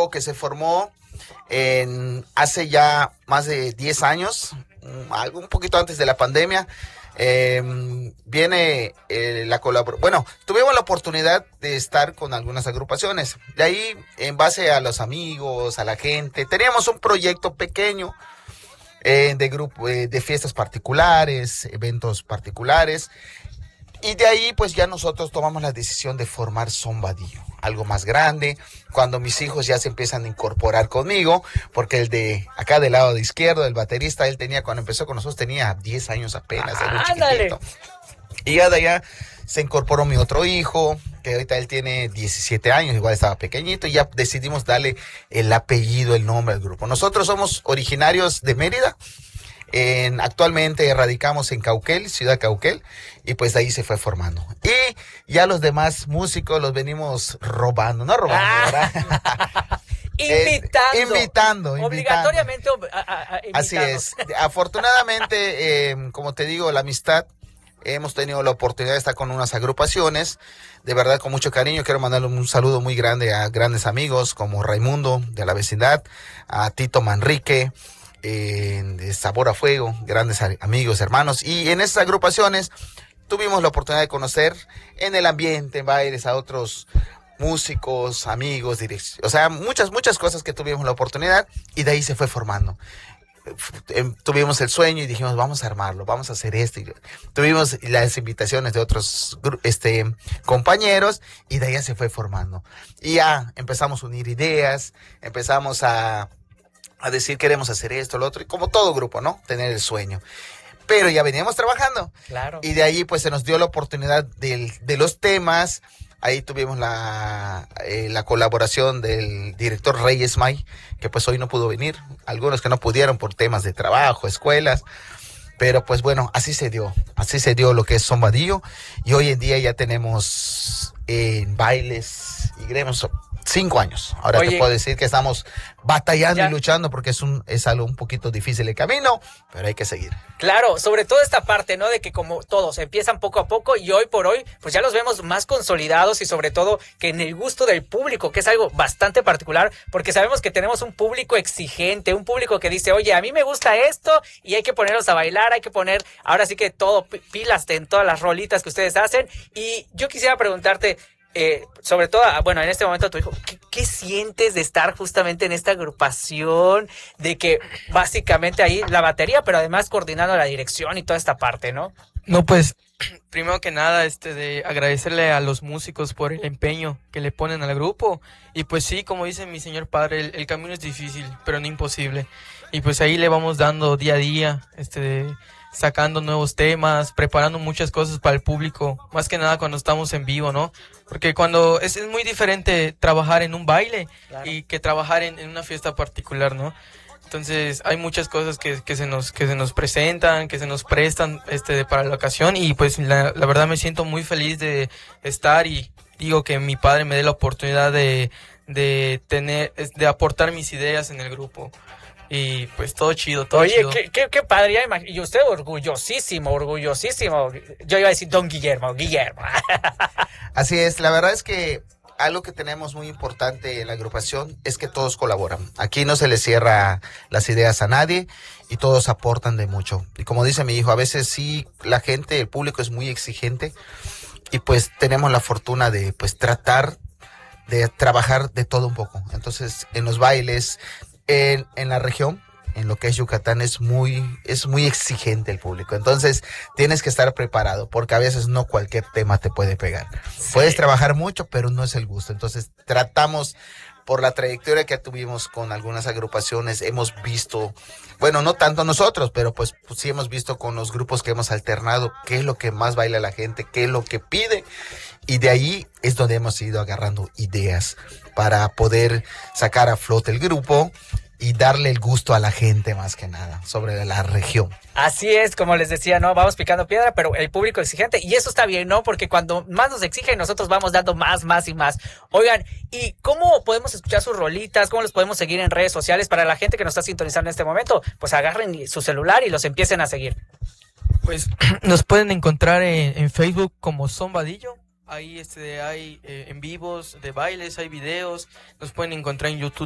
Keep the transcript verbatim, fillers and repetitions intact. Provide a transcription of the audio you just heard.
grupo que se formó en, hace ya más de diez años, algo un poquito antes de la pandemia. Eh, viene eh, la colaboración. Bueno, tuvimos la oportunidad de estar con algunas agrupaciones. De ahí, en base a los amigos, a la gente, teníamos un proyecto pequeño eh, de grupo, eh, de fiestas particulares, eventos particulares. Y de ahí, pues ya nosotros tomamos la decisión de formar Son Vadillo, algo más grande, cuando mis hijos ya se empiezan a incorporar conmigo, porque el de acá del lado de izquierdo, el baterista, él tenía, cuando empezó con nosotros, tenía diez años apenas, era un chiquitito. Y ya de allá se incorporó mi otro hijo, que ahorita él tiene diecisiete años, igual estaba pequeñito, y ya decidimos darle el apellido, el nombre al grupo. Nosotros somos originarios de Mérida. En, actualmente radicamos en Cauquel, Ciudad Cauquel, y pues de ahí se fue formando. Y ya los demás músicos los venimos robando, no robando, ah. ¿verdad? invitando. Eh, invitando. Obligatoriamente. A, a, a, Así es. Afortunadamente, eh, como te digo, la amistad, hemos tenido la oportunidad de estar con unas agrupaciones, de verdad con mucho cariño. Quiero mandarle un saludo muy grande a grandes amigos como Raimundo de la vecindad, a Tito Manrique, Eh, de Sabor a Fuego, grandes amigos, hermanos, y en esas agrupaciones tuvimos la oportunidad de conocer en el ambiente, en bailes, a otros músicos, amigos, direc- o sea, muchas, muchas cosas que tuvimos la oportunidad, y de ahí se fue formando. Tuvimos el sueño y dijimos, vamos a armarlo, vamos a hacer esto. Y tuvimos las invitaciones de otros este, compañeros, y de ahí se fue formando. Y ya empezamos a unir ideas, empezamos a a decir queremos hacer esto, lo otro, y como todo grupo, ¿no? Tener el sueño. Pero ya veníamos trabajando. Claro. Y de ahí pues se nos dio la oportunidad de, de los temas. Ahí tuvimos la, eh, la colaboración del director Reyes May, que pues hoy no pudo venir. Algunos que no pudieron por temas de trabajo, escuelas. Pero pues bueno, así se dio. Así se dio lo que es Son Vadillo. Y hoy en día ya tenemos eh, bailes y gremos cinco años. Ahora Oye, te puedo decir que estamos batallando ya. y luchando porque es un es algo un poquito difícil el camino, pero hay que seguir. Claro, sobre todo esta parte, ¿no? De que como todos empiezan poco a poco y hoy por hoy, pues ya los vemos más consolidados y sobre todo que en el gusto del público, que es algo bastante particular, porque sabemos que tenemos un público exigente, un público que dice, oye, a mí me gusta esto y hay que ponerlos a bailar, hay que poner, ahora sí que todo, pilas en todas las rolitas que ustedes hacen. Y yo quisiera preguntarte, Eh, sobre todo, bueno, en este momento tu hijo, ¿qué, ¿qué sientes de estar justamente en esta agrupación? De que básicamente ahí la batería, pero además coordinando la dirección y toda esta parte, ¿no? No, pues, primero que nada, este, de agradecerle a los músicos por el empeño que le ponen al grupo. Y pues sí, como dice mi señor padre, el, el camino es difícil, pero no imposible. Y pues ahí le vamos dando día a día, este, de, sacando nuevos temas, preparando muchas cosas para el público, más que nada cuando estamos en vivo, ¿no? Porque cuando es, es muy diferente trabajar en un baile, claro, y que trabajar en, en una fiesta particular, ¿no? Entonces hay muchas cosas que, que se nos que se nos presentan, que se nos prestan este para la ocasión, y pues la, la verdad me siento muy feliz de estar, y digo que mi padre me dé la oportunidad de, de tener, de aportar mis ideas en el grupo. Y pues todo chido, todo Oye, chido. Oye, qué, qué, qué padre, y usted orgullosísimo, orgullosísimo. Yo iba a decir don Guillermo, Guillermo. Así es, la verdad es que algo que tenemos muy importante en la agrupación es que todos colaboran. Aquí no se le cierra las ideas a nadie y todos aportan de mucho. Y como dice mi hijo, a veces sí la gente, el público es muy exigente, y pues tenemos la fortuna de pues tratar de trabajar de todo un poco. Entonces, en los bailes, En, en la región, en lo que es Yucatán, es muy, es muy exigente el público. Entonces, tienes que estar preparado, porque a veces no cualquier tema te puede pegar. Sí. Puedes trabajar mucho, pero no es el gusto. Entonces, tratamos, por la trayectoria que tuvimos con algunas agrupaciones, hemos visto, bueno, no tanto nosotros, pero pues, pues sí hemos visto con los grupos que hemos alternado, qué es lo que más baila la gente, qué es lo que pide. Y de ahí es donde hemos ido agarrando ideas para poder sacar a flote el grupo y darle el gusto a la gente, más que nada, sobre la región. Así es, como les decía, ¿no? Vamos picando piedra, pero el público exigente, y eso está bien, ¿no? Porque cuando más nos exigen, nosotros vamos dando más, más y más. Oigan, ¿y cómo podemos escuchar sus rolitas? ¿Cómo los podemos seguir en redes sociales? Para la gente que nos está sintonizando en este momento, pues agarren su celular y los empiecen a seguir. Pues nos pueden encontrar en, en Facebook como Son Vadillo. Ahí este, hay eh, en vivos de bailes, hay videos, nos pueden encontrar en YouTube